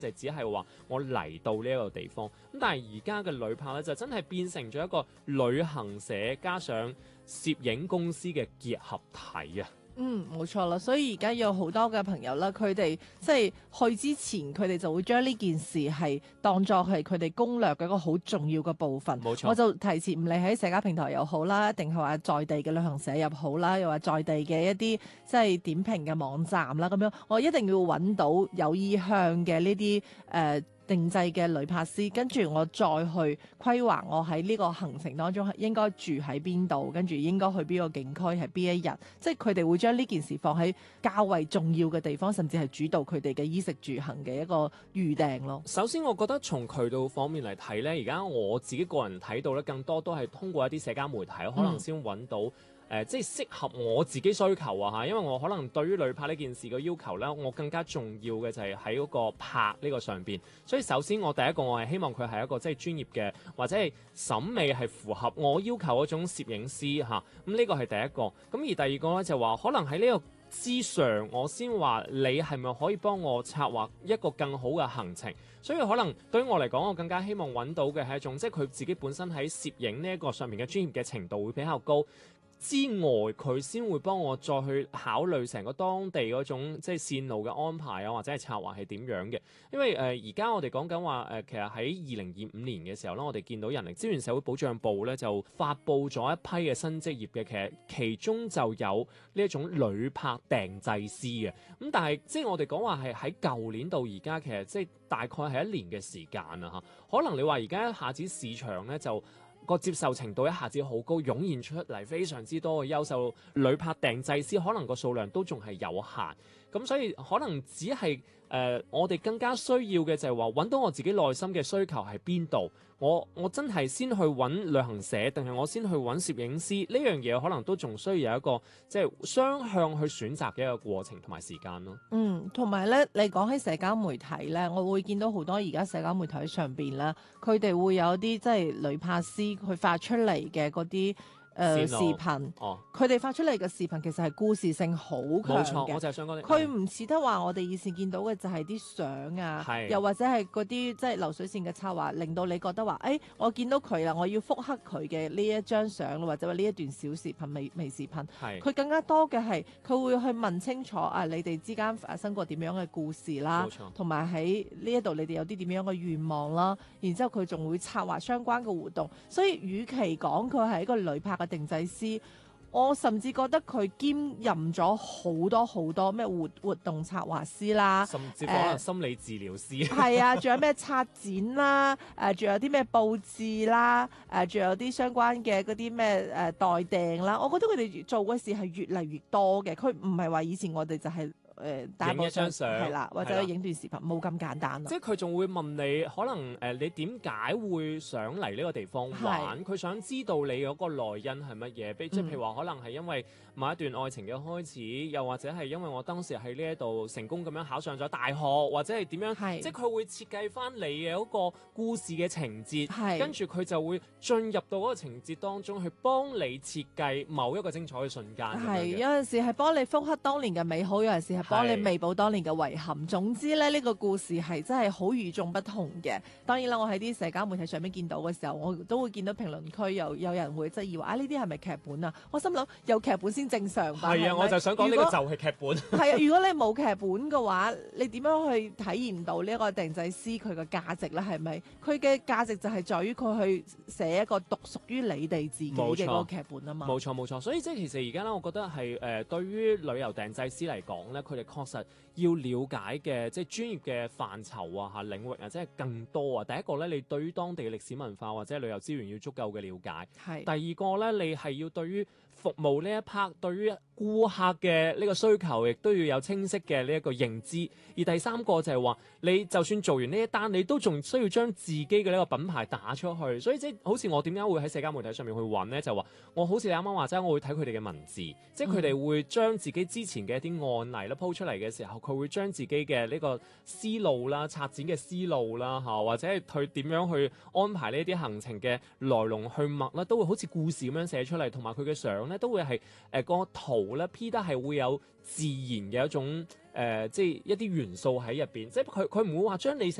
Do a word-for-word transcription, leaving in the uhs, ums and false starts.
就只係話我嚟到呢一個地方。咁但係而家嘅旅拍咧就真係變成咗一個旅行社加上攝影公司嘅結合體啊！ 嗯，冇錯啦，所以而家有好多嘅朋友啦，佢哋即係去之前，佢哋就會將呢件事係當作係佢哋攻略嘅一個好重要嘅部分。 冇錯， 我就提前唔理喺社交平台又好啦，定係話在地嘅旅行社又好啦，又話在地嘅一啲即係點評嘅網站啦，咁樣我一定要揾到有意向嘅呢啲誒。呃定製嘅旅拍師，跟住我再去規劃我喺呢個行程當中應該住喺邊度，跟住應該去邊個景區係邊一日，即係佢哋會將呢件事放喺較為重要嘅地方，甚至係主導佢哋嘅衣食住行嘅一個預訂咯。 首先，我覺得從渠道方面嚟睇呢，而家我自己個人睇到咧，更多都係通過一啲社交媒體，可能先揾到、嗯。誒、呃，即係適合我自己需求啊嚇，因為我可能對於旅拍呢件事嘅要求咧，我更加重要嘅就係喺嗰個拍呢個上邊。所以首先我第一個我係希望佢係一個即係專業嘅，或者係審美係符合我要求嗰種攝影師嚇。咁、啊、呢、這個係第一個。咁而第二個咧就話，可能喺呢個之上，我先話你係咪可以幫我策劃一個更好嘅行程。所以可能對於我嚟講，我更加希望揾到嘅係一種，即係佢自己本身喺攝影呢一個上面嘅專業嘅程度會比較高。之外，佢先會幫我再去考慮成個當地嗰種即係線路嘅安排啊，或者係策劃係點樣嘅。因為誒而家我哋講緊話誒，其實喺二零二五年嘅時候咧，我哋見到人力資源社會保障部咧就發布咗一批嘅新職業嘅，其實其中就有呢一種旅拍訂製師嘅。咁但係即係我哋講話係喺舊年到而家，其實即係大概係一年嘅時間啊嚇。可能你話而家一下子市場咧就個接受程度一下子好高，湧現出嚟非常之多嘅優秀旅拍訂製師，可能個數量都仲係有限。咁所以可能只係誒、呃，我哋更加需要嘅就係話揾到我自己內心嘅需求係邊度。我我真係先去揾旅行社，定係我先去揾攝影師？呢樣嘢可能都仲需要有一個即係雙向去選擇嘅一個過程同埋時間咯。 嗯，同埋咧，你講起社交媒體咧，我會見到好多而家社交媒體上邊咧，佢哋會有啲即係旅拍師佢發出嚟嘅嗰啲。誒、呃、視頻，佢哋、哦、發出嚟嘅視頻其實係故事性好強嘅。冇錯， 我就係想講， 佢唔似得話我哋以前見到嘅就係啲相啊，是又或者係嗰啲即係流水線嘅策劃，令到你覺得話，誒、哎，我見到佢啦，我要復刻佢嘅呢一張相，或者話呢一段小視頻、微微視頻。佢是更加多嘅係佢會去問清楚啊，你哋之間發生過點樣嘅故事啦，同埋喺呢一度你哋有啲點樣嘅願望啦，然之後佢仲會策劃相關嘅活動。所以，與其講佢係一個旅拍嘅定製師，我甚至覺得佢兼任咗好多好多咩活活動策劃師啦， 甚至可能心理治療師， 係、呃、啊，仲有咩策展啦，誒、呃，仲有啲咩佈置啦，誒、呃，仲有啲相關嘅嗰啲咩誒代訂啦，我覺得佢哋做嘅事係越嚟越多嘅，佢唔係話以前我哋就係、是。誒影一張相係啦，或者影段視頻冇咁簡單。 即係佢仲會問你，可能誒、呃、你點解會想嚟呢個地方玩？佢想知道你嗰個來因係乜嘢？即係譬如話，可能係因為某一段愛情嘅開始，又或者係因為我當時喺呢一度成功咁樣考上咗大學，或者係點樣？係即係佢會設計翻你嘅嗰個故事嘅情節，係跟住佢就會進入到嗰個情節當中去幫你設計某一個精彩嘅瞬間。係有陣時係幫你復刻當年嘅美好，有陣時係幫你彌補當年嘅遺憾。總之咧，呢、這個故事係真係好與眾不同嘅。當然啦，我喺啲社交媒體上面見到嘅時候，我都會見到評論區有有人會質疑話啊，呢啲係咪劇本啊？我心諗有劇本先正常吧。 係啊，我就想講呢個就係劇本。 係啊，如果你冇劇本嘅話，你點樣去體驗到呢一個定製師佢嘅價值咧？係咪佢嘅價值就係在於佢去寫一個獨屬於你哋自己嘅嗰個劇本啊嘛？ 冇錯冇錯，所以即係其實而家咧，我覺得係誒、呃、對於旅遊訂製師嚟講咧，佢哋確實要了解嘅即係專業嘅範疇啊、嚇領域啊，即係更多啊。第一個咧，你對於當地嘅歷史文化或者旅遊資源要足夠嘅了解。係是。第二個咧，你係要對於服務呢一 part，對於顧客嘅呢個需求，亦都要有清晰嘅呢一個認知。而第三個就係話，你就算做完呢一單，你都仲需要將自己嘅呢個品牌打出去。所以即係好似我點解會喺社交媒體上面去揾呢？就話我好似你啱啱話齋，我會睇佢哋嘅文字，即係佢哋會將自己之前嘅一啲案例啦鋪出嚟嘅時候，佢會將自己嘅呢個思路啦、策展嘅思路啦嚇，或者係佢點樣去安排呢啲行程嘅來龍去脈啦，都會好似故事咁樣寫出嚟，同埋佢嘅相咧都會係誒、呃、個圖咧 P 得係會有自然嘅一種誒，即係一啲元素喺入邊，即係佢佢唔會話將你